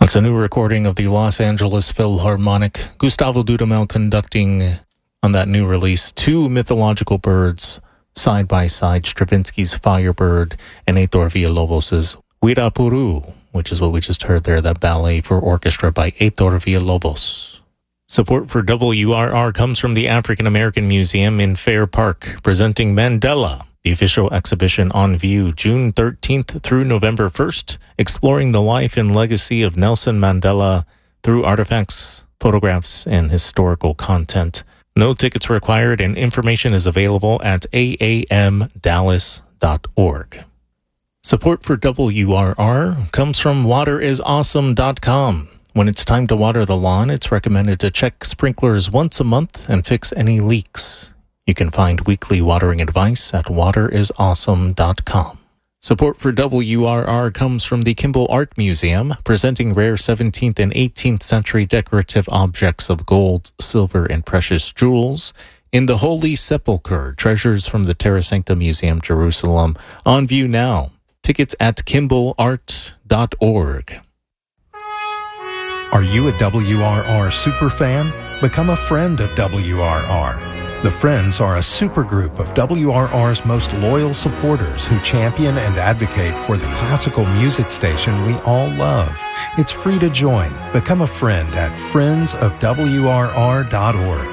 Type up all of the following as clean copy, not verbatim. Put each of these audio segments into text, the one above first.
That's a new recording of the Los Angeles Philharmonic. Gustavo Dudamel conducting on that new release two mythological birds side by side, Stravinsky's Firebird and Heitor Villalobos' Wirapuru, which is what we just heard there, that ballet for orchestra by Heitor Villalobos. Support for WRR comes from the African American Museum in Fair Park, presenting Mandela, the official exhibition on view June 13th through November 1st, exploring the life and legacy of Nelson Mandela through artifacts, photographs, and historical content. No tickets required, and information is available at aamdallas.org. Support for WRR comes from waterisawesome.com. When it's time to water the lawn, it's recommended to check sprinklers once a month and fix any leaks. You can find weekly watering advice at waterisawesome.com. Support for WRR comes from the Kimball Art Museum, presenting rare 17th and 18th century decorative objects of gold, silver, and precious jewels in the Holy Sepulchre, treasures from the Terra Sancta Museum, Jerusalem. On view now. Tickets at kimballart.org. Are you a WRR superfan? Become a friend of WRR. The Friends are a supergroup of WRR's most loyal supporters who champion and advocate for the classical music station we all love. It's free to join. Become a friend at friendsofwrr.org.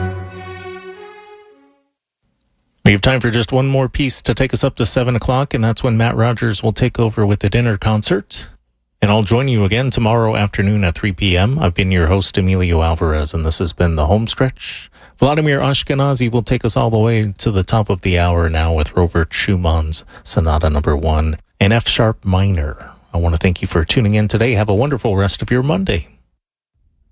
We have time for just one more piece to take us up to 7 o'clock, and that's when Matt Rogers will take over with the dinner concert. And I'll join you again tomorrow afternoon at 3 p.m. I've been your host, Emilio Alvarez, and this has been The Homestretch. Vladimir Ashkenazi will take us all the way to the top of the hour now with Robert Schumann's Sonata No. 1 in F-sharp minor. I want to thank you for tuning in today. Have a wonderful rest of your Monday.